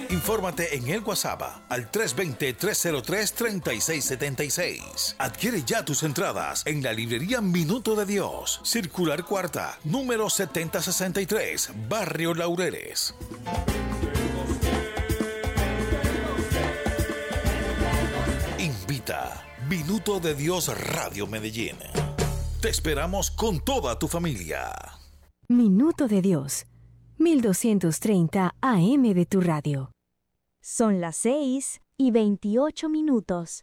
Infórmate en el WhatsApp al 320-303-3676. Adquiere ya tus entradas en la librería Minuto de Dios, Circular Cuarta, número 7063, Barrio Laureles. Invita Minuto de Dios Radio Medellín. Te esperamos con toda tu familia. Minuto de Dios, 1230 AM de tu radio. Son las 6:28.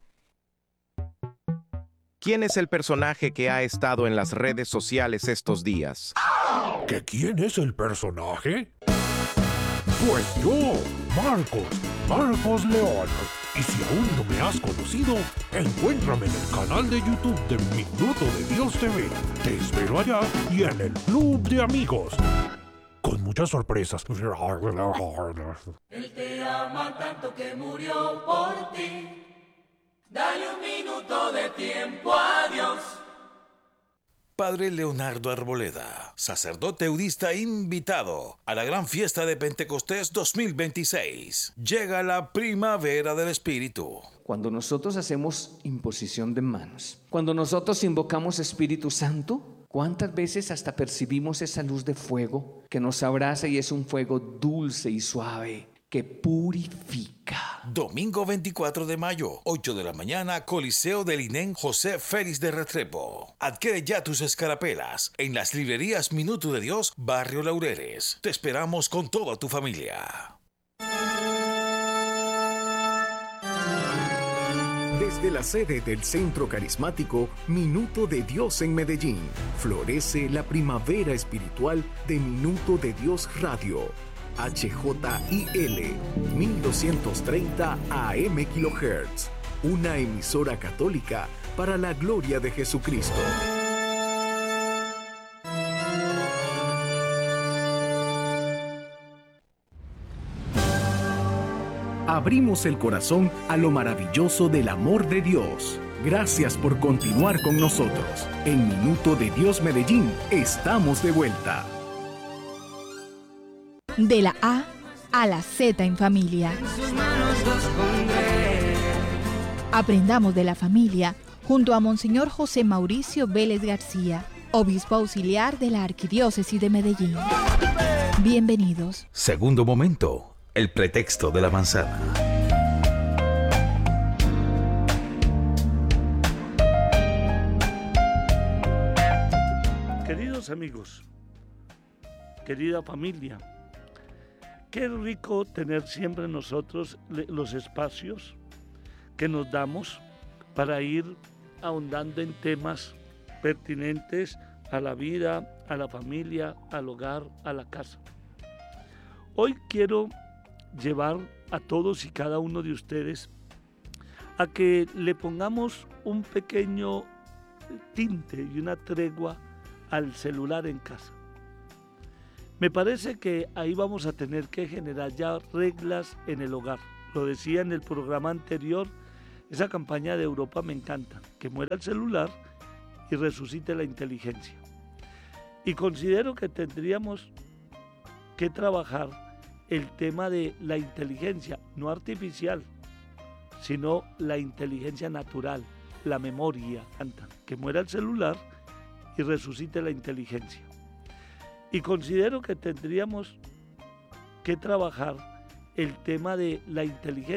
¿Quién es el personaje que ha estado en las redes sociales estos días? ¿Que quién es el personaje? Pues yo, Marcos León. Y si aún no me has conocido, encuéntrame en el canal de YouTube de Minuto de Dios TV. Te espero allá y en el Club de Amigos. Con muchas sorpresas. Él te ama tanto que murió por ti. Dale un minuto de tiempo a Dios. Padre Leonardo Arboleda, sacerdote eudista invitado a la gran fiesta de Pentecostés 2026. Llega la primavera del Espíritu. Cuando nosotros hacemos imposición de manos, cuando nosotros invocamos Espíritu Santo, ¿cuántas veces hasta percibimos esa luz de fuego que nos abraza y es un fuego dulce y suave que purifica? Domingo 24 de mayo, 8 de la mañana, Coliseo del INEN José Félix de Restrepo. Adquiere ya tus escarapelas en las librerías Minuto de Dios, Barrio Laureles. Te esperamos con toda tu familia. Desde la sede del Centro Carismático Minuto de Dios en Medellín, florece la primavera espiritual de Minuto de Dios Radio. HJIL 1230 AM kHz, una emisora católica para la gloria de Jesucristo. Abrimos el corazón a lo maravilloso del amor de Dios. Gracias por continuar con nosotros. En Minuto de Dios Medellín estamos de vuelta. De la A a la Z en familia. Aprendamos de la familia junto a Monseñor José Mauricio Vélez García, obispo auxiliar de la Arquidiócesis de Medellín. Bienvenidos. Segundo momento, el pretexto de la manzana. Queridos amigos, querida familia, qué rico tener siempre nosotros los espacios que nos damos para ir ahondando en temas pertinentes a la vida, a la familia, al hogar, a la casa. Hoy quiero llevar a todos y cada uno de ustedes a que le pongamos un pequeño tinte y una tregua al celular en casa. Me parece que ahí vamos a tener que generar ya reglas en el hogar. Lo decía en el programa anterior, esa campaña de Europa me encanta, que muera el celular y resucite la inteligencia. Y considero que tendríamos que trabajar el tema de la inteligencia, no artificial, sino la inteligencia natural, la memoria, que muera el celular y resucite la inteligencia. Y considero que tendríamos que trabajar el tema de la inteligencia